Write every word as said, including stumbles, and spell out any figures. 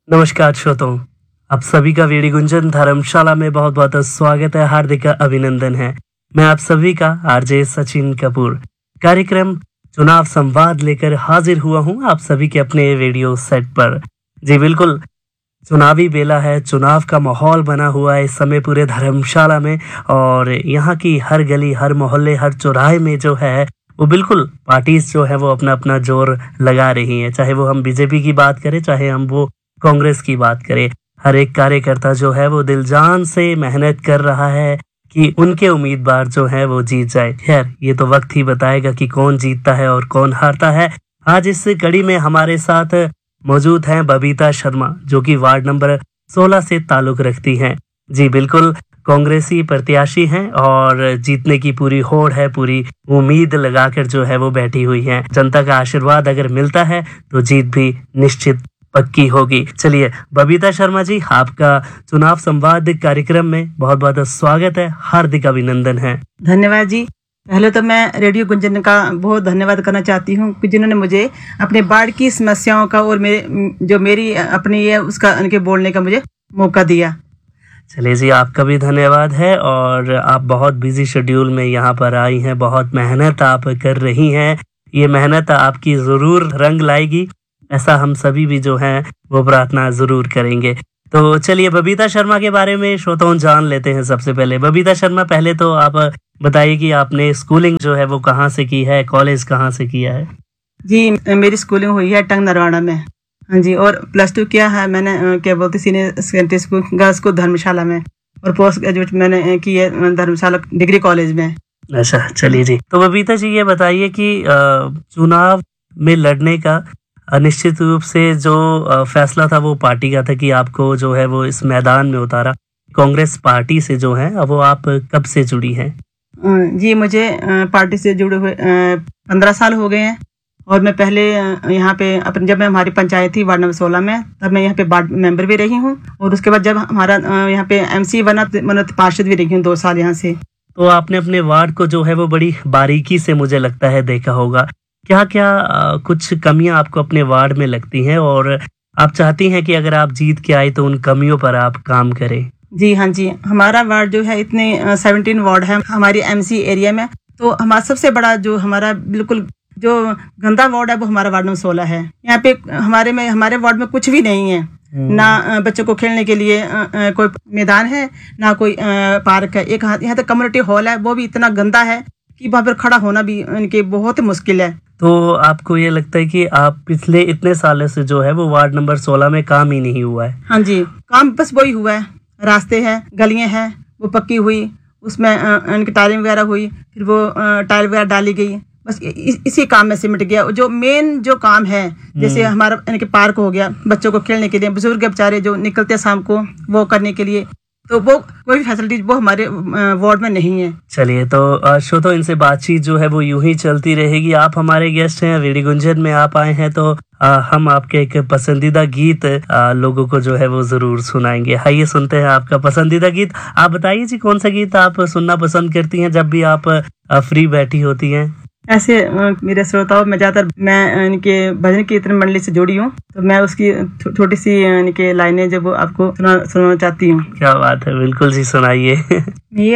नमस्कार श्रोताओं, आप सभी का वेड़ी गुंजन धर्मशाला में बहुत बहुत स्वागत है, हार्दिक अभिनंदन है। मैं आप सभी का आरजे सचिन कपूर कार्यक्रम चुनाव संवाद लेकर हाजिर हुआ हूं आप सभी के अपने रेडियो सेट पर। जी बिल्कुल, चुनावी बेला है, चुनाव का माहौल बना हुआ है इस समय पूरे धर्मशाला में और यहाँ की हर गली, हर मोहल्ले, हर चौराहे में जो है वो बिल्कुल पार्टीज जो है वो अपना अपना जोर लगा रही हैं। चाहे वो हम बीजेपी की बात करें, चाहे हम वो कांग्रेस की बात करें, हर एक कार्यकर्ता जो है वो दिल जान से मेहनत कर रहा है कि उनके उम्मीदवार जो है वो जीत जाए। खैर, ये तो वक्त ही बताएगा कि कौन जीतता है और कौन हारता है। आज इस कड़ी में हमारे साथ मौजूद हैं बबीता शर्मा, जो कि वार्ड नंबर सोलह से ताल्लुक रखती हैं। जी बिल्कुल, कांग्रेसी प्रत्याशी हैं और जीतने की पूरी होड़ है, पूरी उम्मीद लगाकर जो है वो बैठी हुई हैं। जनता का आशीर्वाद अगर मिलता है तो जीत भी निश्चित पक्की होगी। चलिए बबीता शर्मा जी, आपका चुनाव संवाद कार्यक्रम में बहुत बहुत स्वागत है, हार्दिक अभिनंदन है। धन्यवाद जी। पहले तो मैं रेडियो गुंजन का बहुत धन्यवाद करना चाहती हूँ कि जिन्होंने मुझे अपने बाढ़ की समस्याओं का और मेरे जो मेरी अपनी है उसका उनके बोलने का मुझे मौका दिया। चलिए जी, आपका भी धन्यवाद है और आप बहुत बिजी शेड्यूल में यहाँ पर आई हैं, बहुत मेहनत आप कर रही हैं। ये मेहनत आपकी ज़रूर रंग लाएगी, ऐसा हम सभी भी जो हैं वो प्रार्थना ज़रूर करेंगे। तो चलिए बबीता शर्मा के बारे में श्रोताओं जान लेते हैं। सबसे पहले बबीता शर्मा, पहले तो आप बताइए कि आपने स्कूलिंग जो है वो कहाँ से की है, कॉलेज कहाँ से किया है? जी, मेरी स्कूलिंग हुई है टंग नरवाड़ा में। हाँ जी, और प्लस टू किया है मैंने क्या बोलते senior secondary school girls school धर्मशाला में, और पोस्ट ग्रेजुएट मैंने की है धर्मशाला डिग्री कॉलेज में। अच्छा, चलिए जी। तो बबीता जी ये बताइए कि चुनाव में लड़ने का निश्चित रूप से जो फैसला था वो पार्टी का था कि आपको जो है वो इस मैदान में उतारा। कांग्रेस पार्टी से जो है अब वो आप कब से जुड़ी हैं? जी, मुझे पार्टी से जुड़े हुए पंद्रह साल हो गए हैं और मैं पहले यहाँ पे अपने जब मैं हमारी पंचायत थी वार्ड नंबर सोलह में, तब मैं यहाँ पे वार्ड मेंबर भी रही हूँ और उसके बाद जब हमारा यहाँ पे एमसी बना बना पार्षद भी रही हूँ दो साल यहाँ से। तो आपने अपने वार्ड को जो है वो बड़ी बारीकी से मुझे लगता है देखा होगा। क्या क्या आ, कुछ कमियां आपको अपने वार्ड में लगती हैं और आप चाहती हैं कि अगर आप जीत के आए तो उन कमियों पर आप काम करें? जी हाँ जी, हमारा वार्ड जो है इतने सेवनटीन वार्ड है हमारी एमसी एरिया में, तो हमारा सबसे बड़ा जो हमारा बिल्कुल जो गंदा वार्ड है वो हमारा वार्ड नंबर सोलह है। यहाँ पे हमारे में हमारे वार्ड में कुछ भी नहीं है, ना बच्चों को खेलने के लिए कोई मैदान है, ना कोई पार्क है। एक यहाँ तक कम्युनिटी हॉल है, वो भी इतना गंदा है कि वहाँ पर खड़ा होना भी इनके बहुत मुश्किल है। तो आपको ये लगता है कि आप पिछले इतने सालों से जो है वो वार्ड नंबर सोलह में काम ही नहीं हुआ है? हाँ जी, काम बस वही हुआ है, रास्ते हैं, गलियां हैं, वो पक्की हुई, उसमें इनकी टाइलिंग वगैरह हुई, फिर वो टाइल वगैरह डाली गई, बस इस, इसी काम में सिमट गया। जो मेन जो काम है जैसे हमारा इनके पार्क हो गया, बच्चों को खेलने के लिए, बुजुर्ग बेचारे जो निकलते हैं शाम को वो करने के लिए, तो वो कोई भी फैसिलिटी वो हमारे वार्ड में नहीं है। चलिए, तो श्रोताओं इनसे बातचीत जो है वो यूं ही चलती रहेगी। आप हमारे गेस्ट हैं, रेडियो गुंजन में आप आए हैं, तो आ, हम आपके एक पसंदीदा गीत आ, लोगों को जो है वो जरूर सुनाएंगे। आइए सुनते हैं आपका पसंदीदा गीत। आप बताइए जी, कौन सा गीत आप सुनना पसंद करती हैं जब भी आप आ, फ्री बैठी होती हैं? ऐसे मेरे श्रोताओं में ज्यादातर मैं इनके भजन कीर्तन मंडली से जुड़ी हूँ, तो मैं उसकी छोटी सी इनके लाइनें जब आपको सुना सुनाना चाहती हूँ। क्या बात है, बिल्कुल जी, सुनाइए।